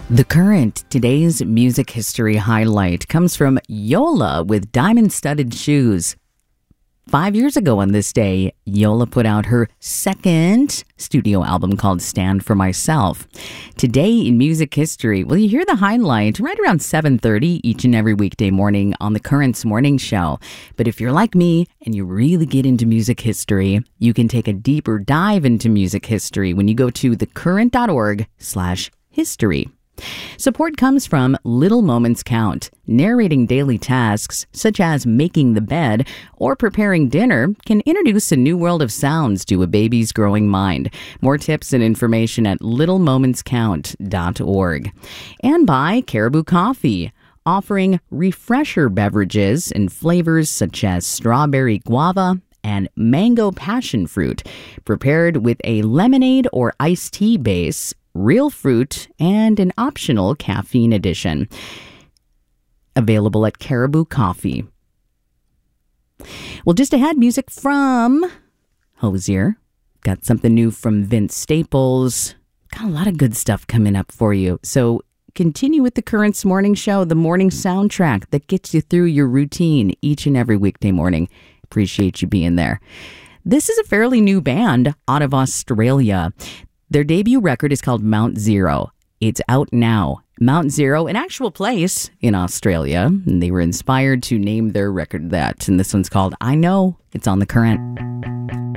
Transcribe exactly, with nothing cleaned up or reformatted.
The Current, today's music history highlight, comes from Yola with diamond-studded shoes. Five years ago on this day, Yola put out her second studio album called Stand For Myself. Today in music history, well, you hear the highlight right around seven thirty each and every weekday morning on The Current's morning show. But if you're like me and you really get into music history, you can take a deeper dive into music history when you go to thecurrent.org slash history. Support comes from Little Moments Count. Narrating daily tasks, such as making the bed or preparing dinner, can introduce a new world of sounds to a baby's growing mind. More tips and information at little moments count dot org. And by Caribou Coffee, offering refresher beverages and flavors such as strawberry guava and mango passion fruit, prepared with a lemonade or iced tea base, real fruit, and an optional caffeine addition. Available at Caribou Coffee. Well, just ahead, music from Hozier. Got something new from Vince Staples. Got a lot of good stuff coming up for you. So continue with the Current's morning show, the morning soundtrack that gets you through your routine each and every weekday morning. Appreciate you being there. This is a fairly new band out of Australia. Their debut record is called Mount Zero. It's out now. Mount Zero, an actual place in Australia. And they were inspired to name their record that. And this one's called I Know. It's on The Current.